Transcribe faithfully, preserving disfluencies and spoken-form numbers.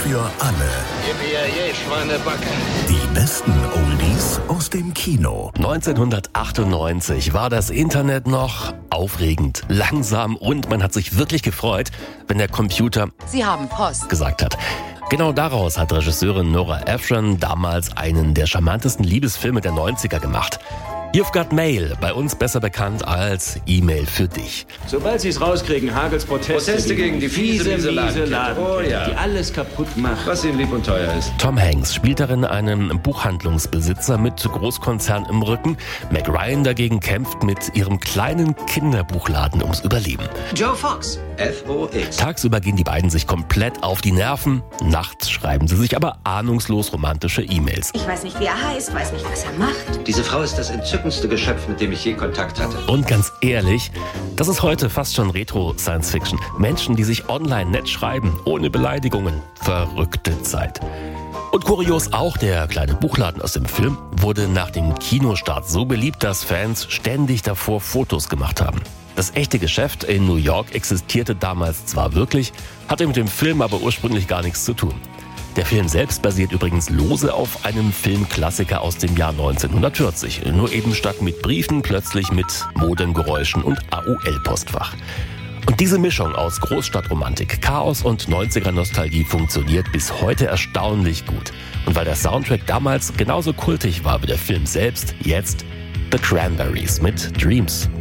für alle. Yippie, Schweinebacke. Die besten Oldies aus dem Kino. neunzehnhundertachtundneunzig war das Internet noch aufregend, langsam und man hat sich wirklich gefreut, wenn der Computer Sie haben Post gesagt hat. Genau daraus hat Regisseurin Nora Ephron damals einen der charmantesten Liebesfilme der neunziger gemacht. You've Got Mail, bei uns besser bekannt als E-Mail für dich. Sobald sie es rauskriegen, Hagels Proteste, Proteste gegen die fiese, miese Ladenkette. Ladenkette, Oh ja. die alles kaputt macht. Was ihm lieb und teuer ist. Tom Hanks spielt darin einen Buchhandlungsbesitzer mit Großkonzern im Rücken. Meg Ryan dagegen kämpft mit ihrem kleinen Kinderbuchladen ums Überleben. Joe Fox. F O X. Tagsüber gehen die beiden sich komplett auf die Nerven. Nachts schreiben sie sich aber ahnungslos romantische E-Mails. Ich weiß nicht, wie er heißt, weiß nicht, was er macht. Diese Frau ist das entzückendste Geschöpf, mit dem ich je Kontakt hatte. Und ganz ehrlich, das ist heute fast schon Retro-Science-Fiction. Menschen, die sich online nett schreiben, ohne Beleidigungen. Verrückte Zeit. Und kurios auch, der kleine Buchladen aus dem Film wurde nach dem Kinostart so beliebt, dass Fans ständig davor Fotos gemacht haben. Das echte Geschäft in New York existierte damals zwar wirklich, hatte mit dem Film aber ursprünglich gar nichts zu tun. Der Film selbst basiert übrigens lose auf einem Filmklassiker aus dem Jahr neunzehnhundertvierzig. Nur eben statt mit Briefen plötzlich mit Modemgeräuschen und A O L-Postfach. Und diese Mischung aus Großstadtromantik, Chaos und neunziger-Nostalgie funktioniert bis heute erstaunlich gut. Und weil der Soundtrack damals genauso kultig war wie der Film selbst, jetzt The Cranberries mit Dreams.